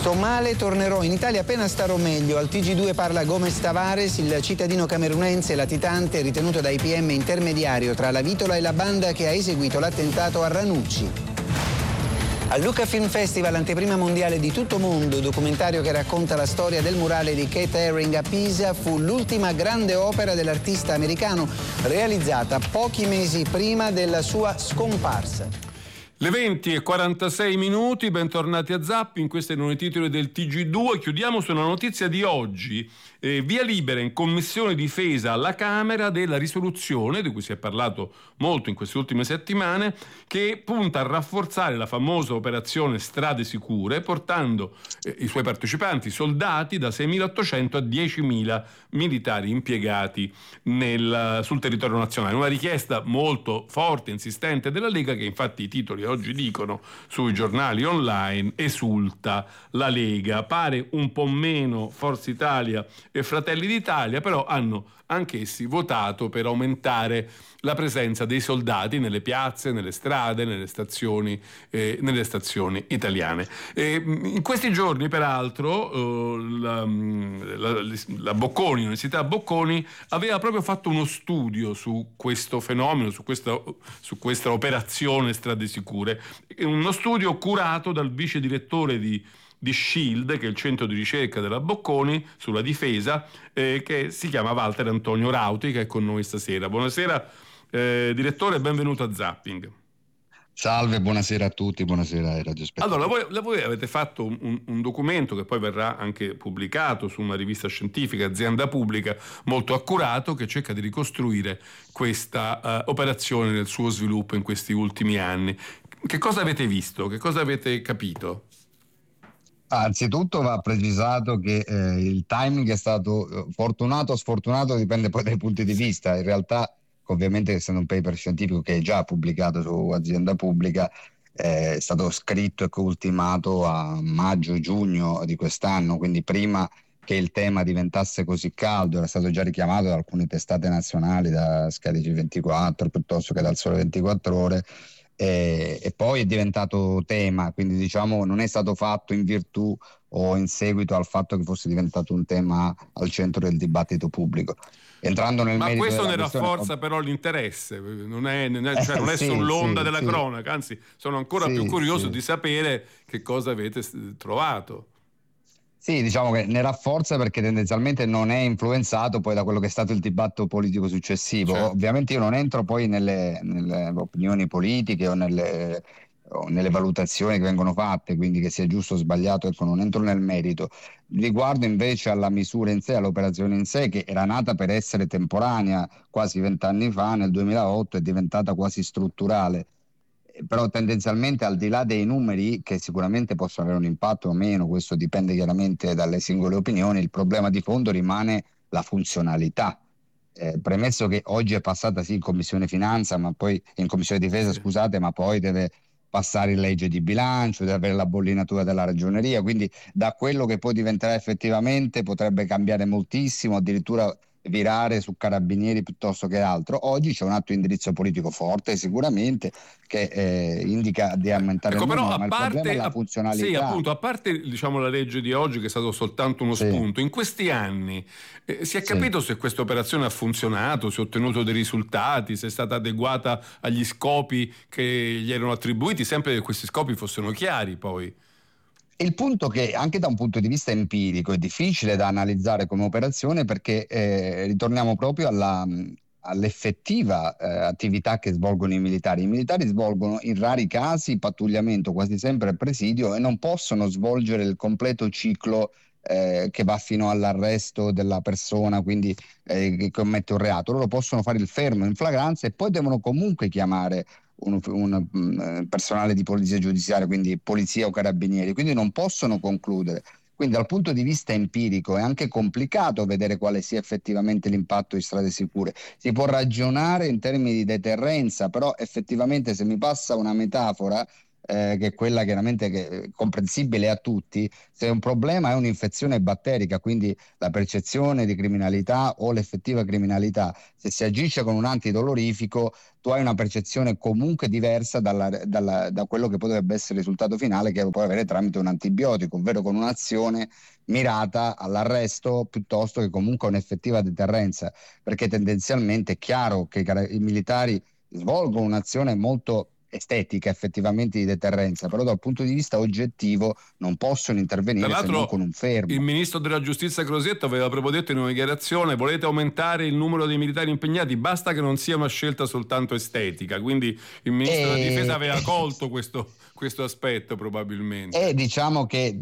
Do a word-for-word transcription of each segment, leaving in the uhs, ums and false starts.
Sto male, tornerò in Italia appena starò meglio. Al T G due parla Gomez Tavares, il cittadino camerunense latitante ritenuto dai P M intermediario tra la Vitola e la banda che ha eseguito l'attentato a Ranucci. Al Lucca Film Festival, anteprima mondiale di Tutto Mondo, documentario che racconta la storia del murale di Keith Haring a Pisa, fu l'ultima grande opera dell'artista americano realizzata pochi mesi prima della sua scomparsa. Le venti e quarantasei minuti, bentornati a Zapping, questi erano i titoli del T G due. Chiudiamo su una notizia di oggi, eh, via libera in Commissione Difesa alla Camera della risoluzione, di cui si è parlato molto in queste ultime settimane, che punta a rafforzare la famosa operazione Strade Sicure, portando eh, i suoi partecipanti, i soldati, da seimilaottocento a diecimila militari impiegati nel, sul territorio nazionale. Una richiesta molto forte, insistente della Lega, che infatti i titoli oggi dicono sui giornali online: esulta la Lega. Pare un po' meno Forza Italia e Fratelli d'Italia, però hanno anch'essi votato per aumentare la presenza dei soldati nelle piazze, nelle strade, nelle stazioni, eh, nelle stazioni italiane. E in questi giorni, peraltro, eh, la, la, la Bocconi, l'Università Bocconi, aveva proprio fatto uno studio su questo fenomeno, su questa, su questa operazione Strade Sicure, uno studio curato dal vice direttore di di SHIELD, che è il centro di ricerca della Bocconi sulla difesa, eh, che si chiama Walter Antonio Rauti, che è con noi stasera. Buonasera eh, direttore, benvenuto a Zapping. Salve, buonasera a tutti, buonasera ai radiospettatori. Allora, voi, voi avete fatto un, un, un documento che poi verrà anche pubblicato su una rivista scientifica, Azienda Pubblica, molto accurato, che cerca di ricostruire questa uh, operazione nel suo sviluppo in questi ultimi anni. Che cosa avete visto? Che cosa avete capito? Anzitutto va precisato che eh, il timing è stato fortunato o sfortunato, dipende poi dai punti di vista. In realtà, ovviamente, essendo un paper scientifico che è già pubblicato su Azienda Pubblica, eh, è stato scritto e ultimato a maggio-giugno di quest'anno, quindi prima che il tema diventasse così caldo. Era stato già richiamato da alcune testate nazionali, da Sky T G ventiquattro piuttosto che dal Sole ventiquattro Ore. E, e poi è diventato tema, quindi diciamo non è stato fatto in virtù o in seguito al fatto che fosse diventato un tema al centro del dibattito pubblico. Entrando nel Ma merito questo ne questione... rafforza però l'interesse, non è, non è, cioè non è eh, sì, sull'onda sì, della sì. cronaca, anzi sono ancora sì, più curioso sì. di sapere che cosa avete trovato. Sì, diciamo che ne rafforza perché tendenzialmente non è influenzato poi da quello che è stato il dibattito politico successivo. Certo. Ovviamente io non entro poi nelle, nelle opinioni politiche o nelle, o nelle valutazioni che vengono fatte, quindi che sia giusto o sbagliato, ecco, non entro nel merito. Riguardo invece alla misura in sé, all'operazione in sé, che era nata per essere temporanea quasi vent'anni fa, nel duemilaotto è diventata quasi strutturale. Però tendenzialmente, al di là dei numeri, che sicuramente possono avere un impatto o meno, questo dipende chiaramente dalle singole opinioni, il problema di fondo rimane la funzionalità. Eh, premesso che oggi è passata sì in Commissione Finanza, ma poi in Commissione Difesa, Sì. scusate, ma poi deve passare in legge di bilancio, deve avere la bollinatura della ragioneria, quindi da quello che poi diventerà effettivamente potrebbe cambiare moltissimo, addirittura virare su carabinieri piuttosto che altro. Oggi c'è un atto di indirizzo politico forte sicuramente che eh, indica di aumentare Ecco, il però numero, a ma il parte, problema è la a- funzionalità. sì, appunto, a parte diciamo la legge di oggi che è stato soltanto uno Sì. spunto, in questi anni eh, si è Sì. capito se questa operazione ha funzionato, se ha ottenuto dei risultati, se è stata adeguata agli scopi che gli erano attribuiti, sempre che questi scopi fossero chiari poi. Il punto che anche da un punto di vista empirico è difficile da analizzare come operazione, perché eh, ritorniamo proprio alla, all'effettiva eh, attività che svolgono i militari. I militari svolgono in rari casi pattugliamento, quasi sempre a presidio, e non possono svolgere il completo ciclo eh, che va fino all'arresto della persona, quindi eh, che commette un reato. Loro possono fare il fermo in flagranza e poi devono comunque chiamare Un, un, un personale di polizia giudiziaria, quindi polizia o carabinieri, quindi non possono concludere. Quindi dal punto di vista empirico è anche complicato vedere quale sia effettivamente l'impatto di Strade Sicure. Si può ragionare in termini di deterrenza, però effettivamente, se mi passa una metafora, eh, che è quella chiaramente che è comprensibile a tutti, se un problema è un'infezione batterica, quindi la percezione di criminalità o l'effettiva criminalità, se si agisce con un antidolorifico tu hai una percezione comunque diversa dalla, dalla, da quello che potrebbe essere il risultato finale che lo puoi avere tramite un antibiotico, ovvero con un'azione mirata all'arresto piuttosto che comunque un'effettiva deterrenza, perché tendenzialmente è chiaro che i militari svolgono un'azione molto estetica effettivamente di deterrenza, però dal punto di vista oggettivo non possono intervenire se non con un fermo. Il ministro della giustizia Crosetto aveva proprio detto in una dichiarazione: volete aumentare il numero dei militari impegnati, basta che non sia una scelta soltanto estetica, quindi il ministro e... della difesa aveva colto questo, questo aspetto probabilmente. E diciamo che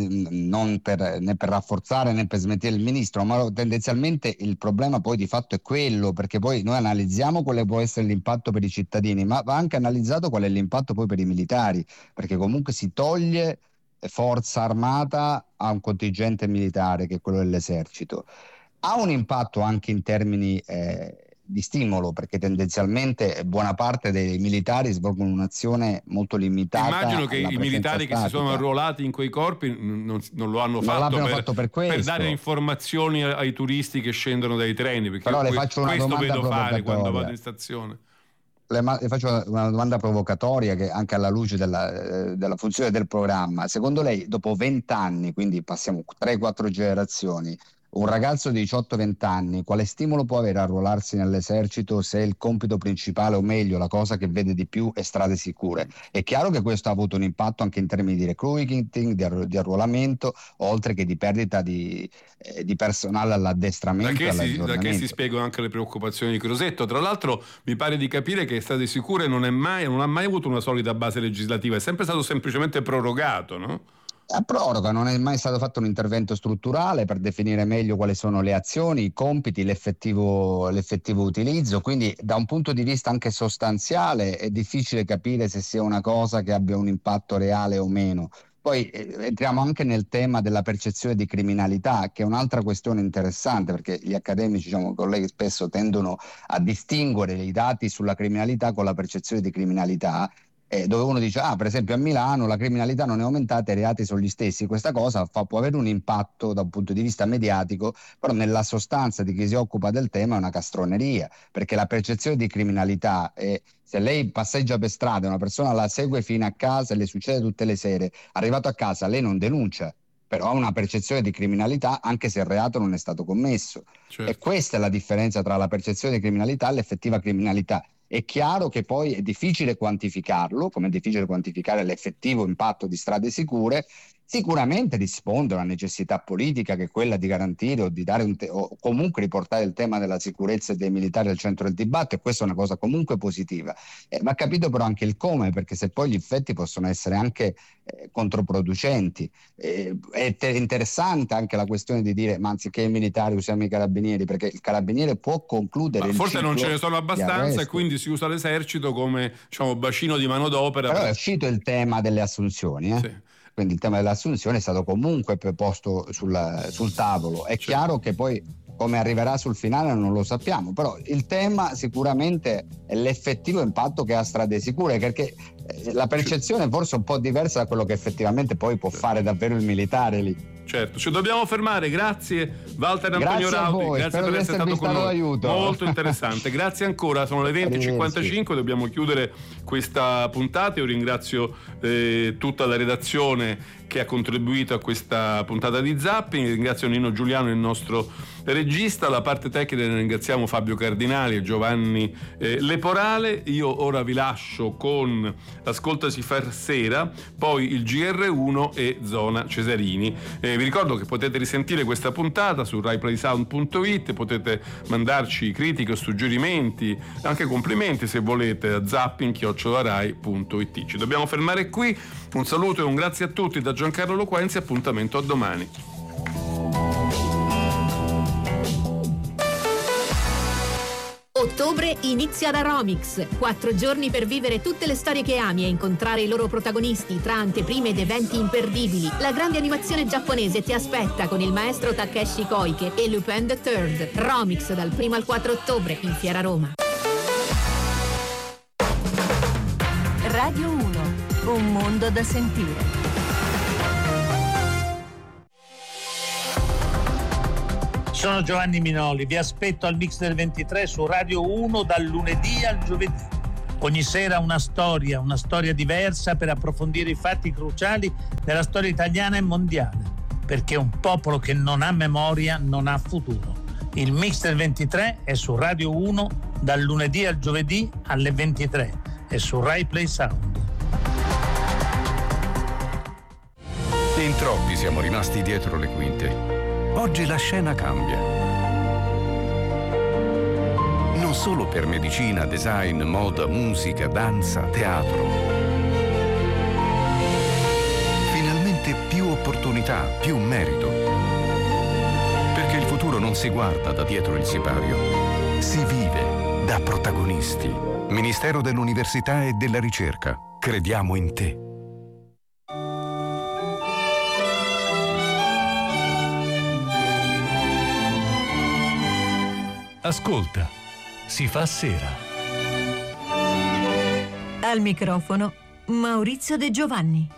non per, né per rafforzare né per smentire il ministro, ma tendenzialmente il problema poi di fatto è quello, perché poi noi analizziamo quale può essere l'impatto per i cittadini, ma va anche analizzato qual è l'impatto poi per i militari, perché comunque si toglie forza armata a un contingente militare che è quello dell'esercito. Ha un impatto anche in termini eh, di stimolo, perché tendenzialmente buona parte dei militari svolgono un'azione molto limitata. Immagino che i militari statica. che si sono arruolati in quei corpi non, non lo hanno non fatto, per, fatto per, per dare informazioni ai turisti che scendono dai treni, perché però le faccio una questo domanda vedo fare quando vado in stazione. Le, le faccio una domanda provocatoria che anche alla luce della, eh, della funzione del programma. Secondo lei, dopo vent'anni, quindi passiamo tre quattro generazioni, un ragazzo di diciotto venti anni, quale stimolo può avere a arruolarsi nell'esercito se il compito principale, o meglio la cosa che vede di più, è strade sicure? È chiaro che questo ha avuto un impatto anche in termini di recruiting, di, arru- di arruolamento, oltre che di perdita di, eh, di personale all'addestramento. Da che, e si, all'aggiornamento. da che si spiegano anche le preoccupazioni di Crosetto. Tra l'altro mi pare di capire che Strade Sicure non, è mai, non ha mai avuto una solida base legislativa, è sempre stato semplicemente prorogato, no? A proroga non è mai stato fatto un intervento strutturale per definire meglio quali sono le azioni, i compiti, l'effettivo, l'effettivo utilizzo, quindi da un punto di vista anche sostanziale è difficile capire se sia una cosa che abbia un impatto reale o meno. Poi eh, entriamo anche nel tema della percezione di criminalità, che è un'altra questione interessante, perché gli accademici, diciamo, i colleghi spesso tendono a distinguere i dati sulla criminalità con la percezione di criminalità. Eh, dove uno dice, ah, per esempio a Milano la criminalità non è aumentata, i reati sono gli stessi. Questa cosa fa, può avere un impatto da un punto di vista mediatico, però nella sostanza di chi si occupa del tema è una castroneria, perché la percezione di criminalità è, se lei passeggia per strada e una persona la segue fino a casa e le succede tutte le sere, arrivato a casa lei non denuncia, però ha una percezione di criminalità anche se il reato non è stato commesso. Certo. E questa è la differenza tra la percezione di criminalità e l'effettiva criminalità. È chiaro che poi è difficile quantificarlo, come è difficile quantificare l'effettivo impatto di Strade Sicure. Sicuramente risponde a una necessità politica che è quella di garantire o di dare un te- o comunque riportare il tema della sicurezza e dei militari al centro del dibattito, e questa è una cosa comunque positiva. Eh, va capito però anche il come, perché se poi gli effetti possono essere anche eh, controproducenti. Eh, è te- interessante anche la questione di dire, ma anziché i militari usiamo i carabinieri, perché il carabiniere può concludere ma il forse non ce ne sono abbastanza e quindi si usa l'esercito come, diciamo, bacino di manodopera. Però per... è uscito il tema delle assunzioni, eh? Sì. Quindi il tema dell'assunzione è stato comunque posto sul, sul tavolo. È certo. Chiaro che poi come arriverà sul finale non lo sappiamo, però il tema sicuramente è l'effettivo impatto che ha Strade Sicure, perché la percezione è forse un po' diversa da quello che effettivamente poi può fare davvero il militare lì. Certo, ci dobbiamo fermare. Grazie Walter Antonio grazie Rauti, voi, grazie per essere stato con noi. Aiuto. Molto interessante. Grazie ancora, sono le venti e cinquantacinque, dobbiamo chiudere questa puntata. Io ringrazio eh, tutta la redazione che ha contribuito a questa puntata di Zapping, ringrazio Nino Giuliano, il nostro regista, la parte tecnica ne ringraziamo Fabio Cardinali e Giovanni eh, Leporale. Io ora vi lascio con Ascoltasi far sera, poi il G R uno e Zona Cesarini. Eh, vi ricordo che potete risentire questa puntata su rai play sound punto it, potete mandarci critiche o suggerimenti, anche complimenti se volete, a zapping chiocciola rai punto it. Ci dobbiamo fermare qui, un saluto e un grazie a tutti da Giancarlo Loquenzi, appuntamento a domani. Ottobre inizia da Romix. Quattro giorni per vivere tutte le storie che ami e incontrare i loro protagonisti tra anteprime ed eventi imperdibili. La grande animazione giapponese ti aspetta con il maestro Takeshi Koike e Lupin the Third. Romix dal primo al quattro ottobre in Fiera Roma. Radio uno. Un mondo da sentire. Sono Giovanni Minoli, vi aspetto al Mix del ventitré su Radio uno dal lunedì al giovedì. Ogni sera una storia, una storia diversa per approfondire i fatti cruciali della storia italiana e mondiale, perché un popolo che non ha memoria non ha futuro. Il Mix del ventitré è su Radio uno dal lunedì al giovedì alle ventitré e su Rai Play Sound. In troppi siamo rimasti dietro le quinte. Oggi la scena cambia. Non solo per medicina, design, moda, musica, danza, teatro. Finalmente più opportunità, più merito. Perché il futuro non si guarda da dietro il sipario, si vive da protagonisti. Ministero dell'Università e della Ricerca. Crediamo in te. Ascolta, si fa sera. Al microfono Maurizio De Giovanni.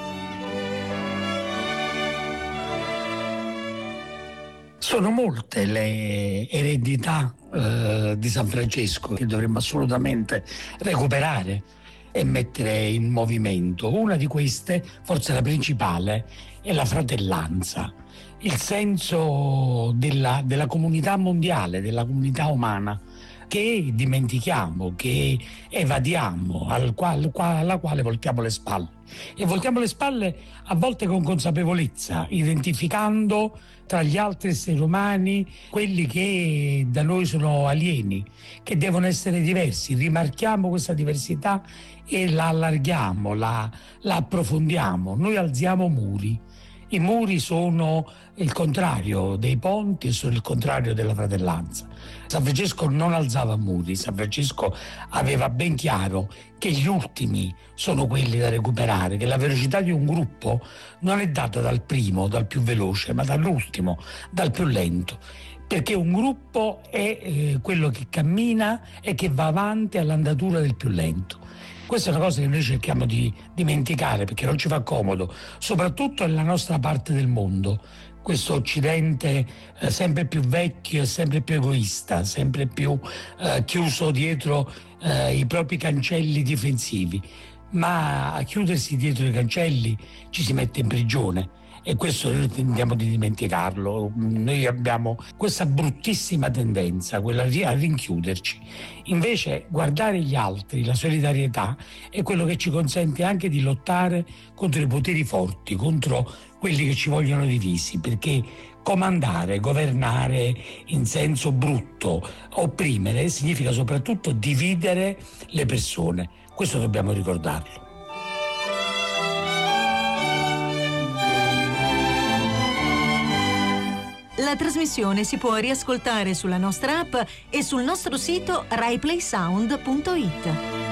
Sono molte le eredità eh, di San Francesco che dovremmo assolutamente recuperare e mettere in movimento. Una di queste, forse la principale, è la fratellanza. Il senso della, della comunità mondiale, della comunità umana, che dimentichiamo, che evadiamo, al qual, alla quale voltiamo le spalle. E voltiamo le spalle a volte con consapevolezza, identificando tra gli altri esseri umani quelli che da noi sono alieni, che devono essere diversi. Rimarchiamo questa diversità e la allarghiamo, la, la approfondiamo. Noi alziamo muri. I muri sono il contrario dei ponti e sono il contrario della fratellanza. San Francesco non alzava muri, San Francesco aveva ben chiaro che gli ultimi sono quelli da recuperare, che la velocità di un gruppo non è data dal primo, dal più veloce, ma dall'ultimo, dal più lento. Perché un gruppo è eh, quello che cammina e che va avanti all'andatura del più lento. Questa è una cosa che noi cerchiamo di dimenticare perché non ci fa comodo, soprattutto nella nostra parte del mondo. Questo Occidente eh, sempre più vecchio e sempre più egoista, sempre più eh, chiuso dietro eh, i propri cancelli difensivi. Ma a chiudersi dietro i cancelli ci si mette in prigione. E questo noi tendiamo di dimenticarlo. Noi abbiamo questa bruttissima tendenza, quella di a rinchiuderci. Invece guardare gli altri, la solidarietà, è quello che ci consente anche di lottare contro i poteri forti, contro quelli che ci vogliono divisi, perché comandare, governare in senso brutto, opprimere, significa soprattutto dividere le persone. Questo dobbiamo ricordarlo. La trasmissione si può riascoltare sulla nostra app e sul nostro sito rai play sound punto it.